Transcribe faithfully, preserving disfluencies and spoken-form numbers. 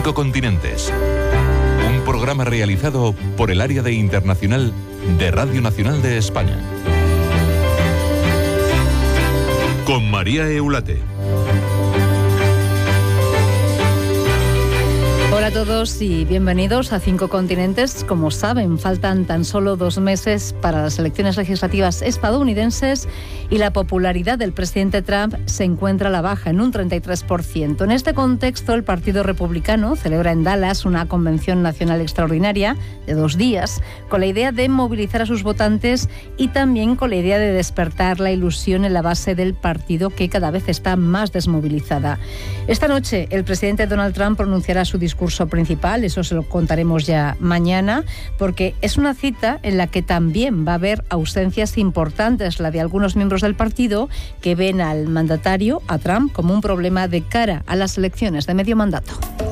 Cinco Continentes. Un programa realizado por el Área de Internacional de Radio Nacional de España. Con María Eulate. Hola a todos y bienvenidos a Cinco Continentes. Como saben, faltan tan solo dos meses para las elecciones legislativas estadounidenses y la popularidad del presidente Trump se encuentra a la baja, en un treinta y tres por ciento. En este contexto, el Partido Republicano celebra en Dallas una convención nacional extraordinaria de dos días, con la idea de movilizar a sus votantes y también con la idea de despertar la ilusión en la base del partido, que cada vez está más desmovilizada. Esta noche, el presidente Donald Trump pronunciará su discurso principal, eso se lo contaremos ya mañana, porque es una cita en la que también va a haber ausencias importantes, la de algunos miembros del partido que ven al mandatario, a Trump, como un problema de cara a las elecciones de medio mandato.